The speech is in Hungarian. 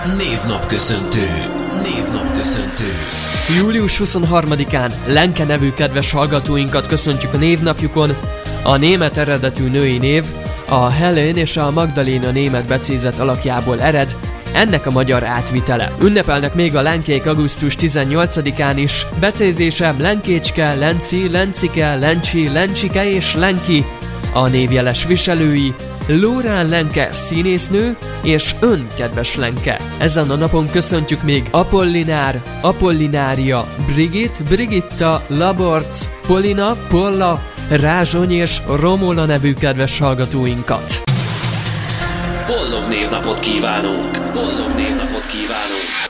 Névnapköszöntő. Július 23-án Lenke nevű kedves hallgatóinkat köszöntjük a névnapjukon. A német eredetű női név a Helen és a Magdaléna német becézett alakjából ered, ennek a magyar átvitele. Ünnepelnek még a Lenkék augusztus 18-án is. Becézése Lenkécske, Lenci, Lencike, Lencsi, Lencsike és Lenki. A névjeles viselői Lórán Lenke színésznő és ön, kedves Lenke. Ezen a napon köszöntjük még Apollinár, Apollinária, Brigitt, Brigitta, Laborc, Polina, Polla, Rázsony és Romola nevű kedves hallgatóinkat. Boldog névnapot kívánunk!